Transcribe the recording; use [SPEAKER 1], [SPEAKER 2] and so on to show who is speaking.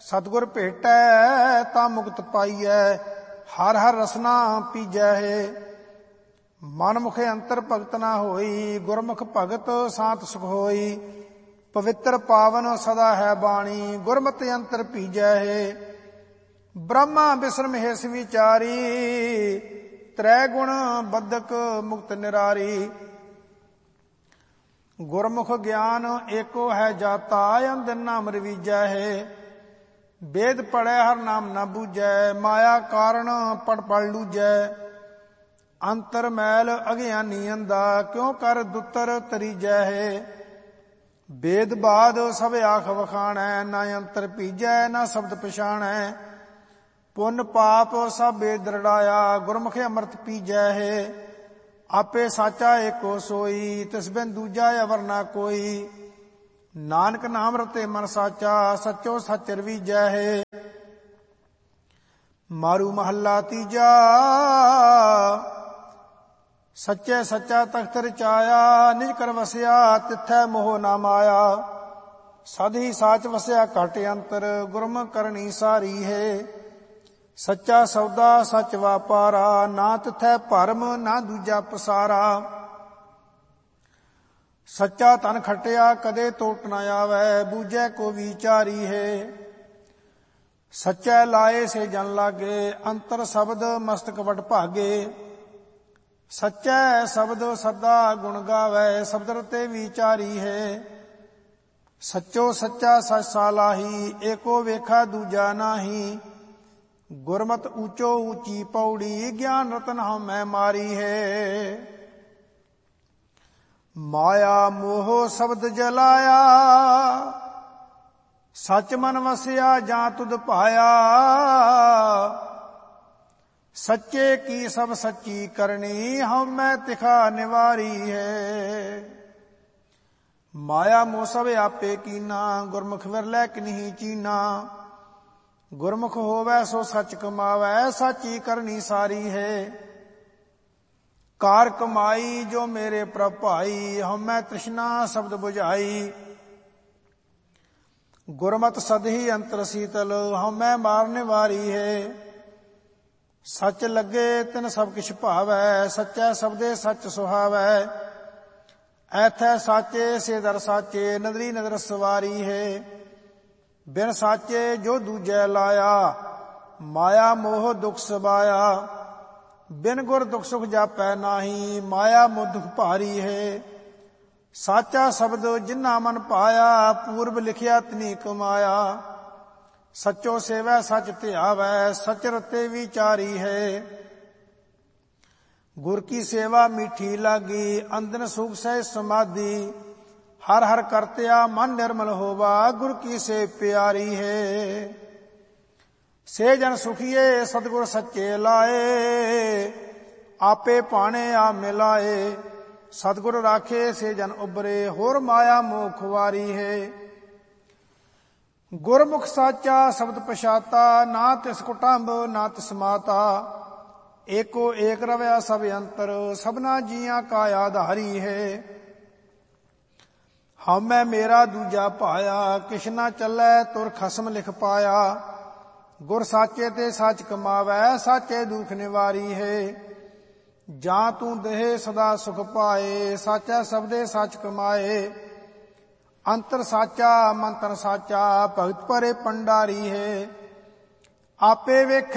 [SPEAKER 1] सतगुर भेटै ता मुक्त पाईऐ, हर हर रसना पीजै है। मन मुखे अंतर भगत ना होई, गुरमुख भगत शांत सुख होई। पवित्र पावन सदा है बाणी, गुरमति अंतर पीजै है। ब्रह्मा विष्णु महेश विचारी, त्रै गुण बद्धक मुक्त निरारी। गुरमुख ज्ञान एको है जाता, अंधन नाम रवीजै है। वेद पढ़ै हर नाम न बूझै, माया कारण पढ़ लूझै। अंतर मैल अज्ञानी अंधा, क्यों कर दुतर तरीजै है। वेद बाद सब आख वखाणै, ना अंतर पीजै ना शब्द पछाणै। पुन पाप सब वेद दृढ़ाया, गुरमुख अमृत पीजै है। आपे साचा एको सोई, तिस बिन दूजा अवर ना कोई। नानक नाम रते मन साचा, सचो सच रवीजै है। मारू महला तीजा, सच्चे सच्चा तख्त रचाया। निज कर वसया तिथै मोह ना माया। सद ही साच वसया घट अंतर, गुरमुख करनी सारी है। सच्चा सौदा सच वापारा, ना तिथै भरम ना दूजा पसारा। सच्चा धन खटिया कदे टोट न आवे, बूझै को विचारी है। सच्चै लाए से जन लागे, अंतर शब्द मस्तक वट भागे। सच्चै शब्द सदा गुण गावे, शब्द रते विचारी है। सच्चो सच्चा सच सालाही, एको वेखा दूजा नाही। गुरमत ऊंचो ऊंची पौड़ी, ज्ञान रतन हम मैं मारी है। माया मोह शब्द जलाया, सच मन वसया जां तुद पाया। सच्चे की सब सच्ची करनी, हम मैं तिखा निवारी है। माया मोह सब आपे कीना, गुरमुख विरलै किन्ही चीना। गुरमुख होवै सो सच कमावै, साची करनी सारी है। कार कमाई जो मेरे प्रभ भाई, हम मैं तृष्णा शब्द बुझाई। गुरमत सद ही अंतर शीतल, हम मैं मारने वारी है। सच लगे तिन सब किछ भावै, सच्चै शब्दे सच सुहावै। ऐथै साचे से दर साचे, नदरी नदर सवारी है। बिन साचे जो दूजै लाया, माया मोह दुख सबाया। बिन गुर दुख सुख जापै नाही, माया मोह दुख भारी है। साचा शब्द जिन्ना मन पाया, पूर्व लिखिया तिनी कमाया। सच्चो सेवै सच ध्यावै, सच रते विचारी है। गुर की सेवा मीठी लागी, अंदन सुख सह समाधि। हर हर करतिया मन निर्मल होवा, गुर की से प्यारी है। से जन सुखिए सतगुर सच्चे लाए, आपे पाने आ मिलाए। सतगुर राखे से जन उबरे, होर माया मोह खुवारी है। गुरमुख साचा शब्द पछाता, ना तिस कुटुंब ना तिस माता। एको एक रवया सब अंतर, सबना जिया का आधारी है। हम मैं मेरा दूजा पाया, किश ना चलै तुर खसम लिख पाया। गुर साचे ते सच कमावै, साचे दुख निवारी है। जां तू देह सदा सुख पाए, साचा शब्दे सच कमाए। अंतर साचा मंत्र साचा, भगत परे पंडारी है। आपे वेख